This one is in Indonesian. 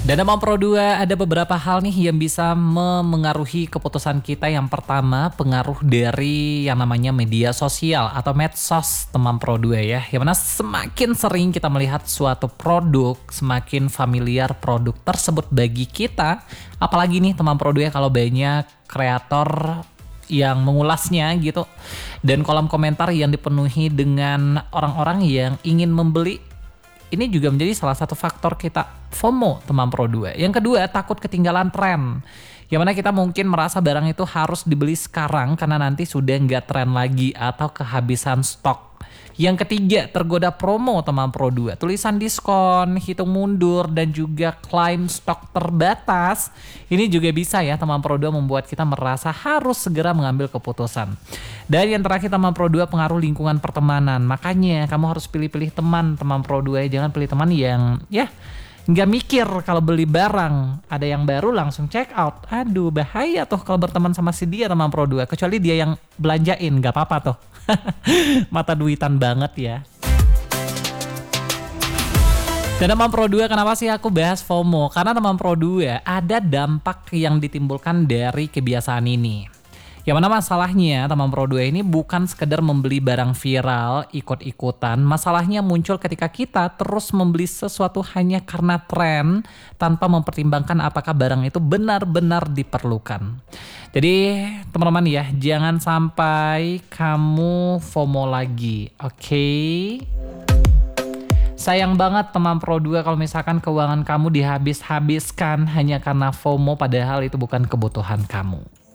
Dan Demam Pro 2 ada beberapa hal nih yang bisa memengaruhi keputusan kita. Yang pertama, pengaruh dari yang namanya media sosial atau medsos Demam Pro 2 ya. Yang mana semakin sering kita melihat suatu produk, semakin familiar produk tersebut bagi kita. Apalagi nih Demam Pro 2 kalau banyak kreator yang mengulasnya gitu. Dan kolom komentar yang dipenuhi dengan orang-orang yang ingin membeli. Ini juga menjadi salah satu faktor kita FOMO Demam Pro 2. Yang kedua, takut ketinggalan tren. Yang mana kita mungkin merasa barang itu harus dibeli sekarang karena nanti sudah nggak tren lagi atau kehabisan stok. Yang ketiga, tergoda promo Demam Pro 2. Tulisan diskon, hitung mundur, dan juga klaim stok terbatas. Ini juga bisa ya Demam Pro 2 membuat kita merasa harus segera mengambil keputusan. Dan yang terakhir Demam Pro 2 pengaruh lingkungan pertemanan. Makanya kamu harus pilih-pilih teman Demam Pro 2. Jangan pilih teman yang ya nggak mikir kalau beli barang. Ada yang baru langsung check out. Aduh bahaya tuh kalau berteman sama si dia Demam Pro 2. Kecuali dia yang belanjain, nggak apa-apa tuh. Mata duitan banget ya. Dan Demam Pro 2 kenapa sih aku bahas FOMO? Karena Demam Pro 2 ada dampak yang ditimbulkan dari kebiasaan ini. Yang mana masalahnya Demam Pro 2 ini bukan sekedar membeli barang viral ikut-ikutan. Masalahnya muncul ketika kita terus membeli sesuatu hanya karena tren tanpa mempertimbangkan apakah barang itu benar-benar diperlukan. Jadi teman-teman ya, jangan sampai kamu FOMO lagi, oke? Sayang banget Demam Pro 2 kalau misalkan keuangan kamu dihabis-habiskan hanya karena FOMO padahal itu bukan kebutuhan kamu.